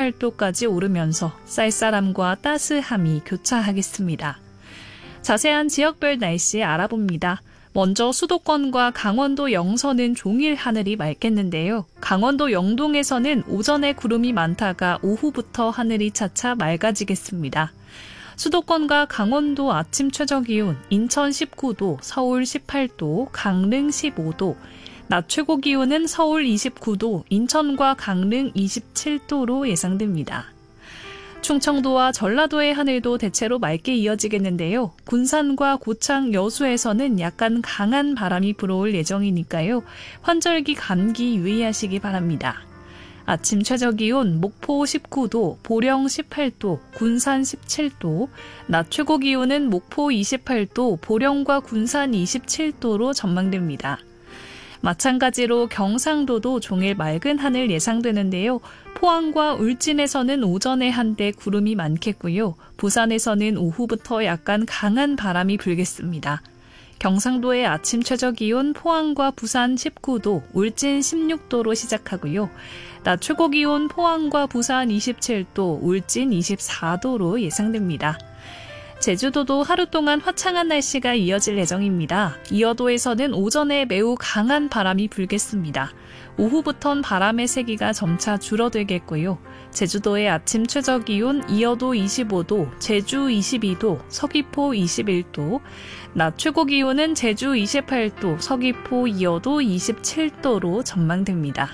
28도까지 오르면서 쌀쌀함과 따스함이 교차하겠습니다. 자세한 지역별 날씨 알아봅니다. 먼저 수도권과 강원도 영서는 종일 하늘이 맑겠는데요. 강원도 영동에서는 오전에 구름이 많다가 오후부터 하늘이 차차 맑아지겠습니다. 수도권과 강원도 아침 최저기온 인천 19도, 서울 18도, 강릉 15도, 낮 최고 기온은 서울 29도, 인천과 강릉 27도로 예상됩니다. 충청도와 전라도의 하늘도 대체로 맑게 이어지겠는데요. 군산과 고창, 여수에서는 약간 강한 바람이 불어올 예정이니까요. 환절기 감기 유의하시기 바랍니다. 아침 최저기온 목포 19도, 보령 18도, 군산 17도, 낮 최고 기온은 목포 28도, 보령과 군산 27도로 전망됩니다. 마찬가지로 경상도도 종일 맑은 하늘 예상되는데요. 포항과 울진에서는 오전에 한때 구름이 많겠고요. 부산에서는 오후부터 약간 강한 바람이 불겠습니다. 경상도의 아침 최저기온 포항과 부산 19도, 울진 16도로 시작하고요. 낮 최고기온 포항과 부산 27도, 울진 24도로 예상됩니다. 제주도도 하루 동안 화창한 날씨가 이어질 예정입니다. 이어도에서는 오전에 매우 강한 바람이 불겠습니다. 오후부턴 바람의 세기가 점차 줄어들겠고요. 제주도의 아침 최저기온 이어도 25도, 제주 22도, 서귀포 21도, 낮 최고기온은 제주 28도, 서귀포 이어도 27도로 전망됩니다.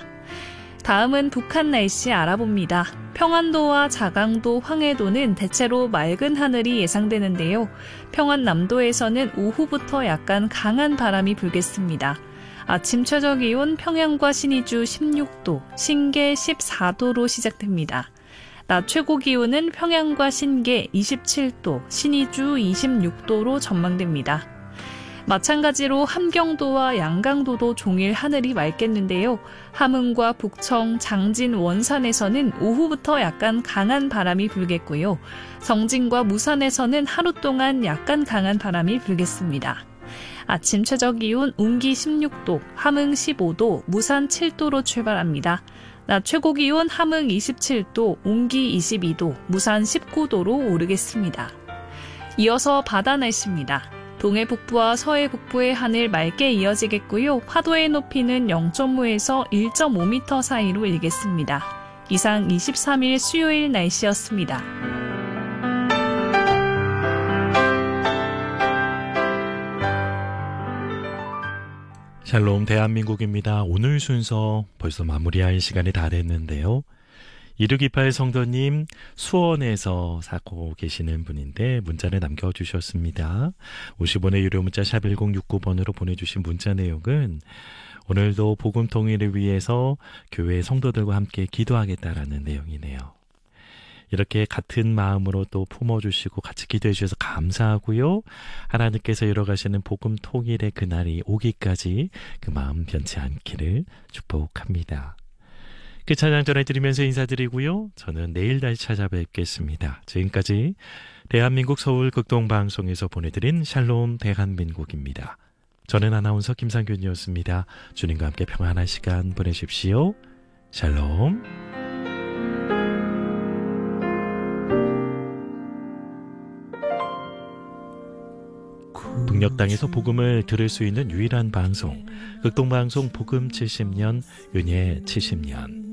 다음은 북한 날씨 알아봅니다. 평안도와 자강도, 황해도는 대체로 맑은 하늘이 예상되는데요. 평안남도에서는 오후부터 약간 강한 바람이 불겠습니다. 아침 최저기온 평양과 신의주 16도, 신계 14도로 시작됩니다. 낮 최고기온은 평양과 신계 27도, 신의주 26도로 전망됩니다. 마찬가지로 함경도와 양강도도 종일 하늘이 맑겠는데요. 함흥과 북청, 장진, 원산에서는 오후부터 약간 강한 바람이 불겠고요. 성진과 무산에서는 하루 동안 약간 강한 바람이 불겠습니다. 아침 최저기온 운기 16도, 함흥 15도, 무산 7도로 출발합니다. 낮 최고기온 함흥 27도, 운기 22도, 무산 19도로 오르겠습니다. 이어서 바다 날씨입니다. 동해 북부와 서해 북부의 하늘 맑게 이어지겠고요. 파도의 높이는 0.5에서 1.5m 사이로 일겠습니다. 이상 23일 수요일 날씨였습니다. 샬롬 대한민국입니다. 오늘 순서 벌써 마무리할 시간이 다 됐는데요. 2628 성도님, 수원에서 사고 계시는 분인데 문자를 남겨주셨습니다. 50원의 유료 문자 샵 1069번으로 보내주신 문자 내용은 오늘도 복음 통일을 위해서 교회 성도들과 함께 기도하겠다라는 내용이네요. 이렇게 같은 마음으로 또 품어주시고 같이 기도해 주셔서 감사하고요. 하나님께서 이뤄가시는 복음 통일의 그날이 오기까지 그 마음 변치 않기를 축복합니다. 그 찬양 전해드리면서 인사드리고요. 저는 내일 다시 찾아뵙겠습니다. 지금까지 대한민국 서울 극동방송에서 보내드린 샬롬 대한민국입니다. 저는 아나운서 김상균이었습니다. 주님과 함께 평안한 시간 보내십시오. 샬롬. 북녘 땅에서 복음을 들을 수 있는 유일한 방송, 극동방송 복음 70년, 은혜 70년.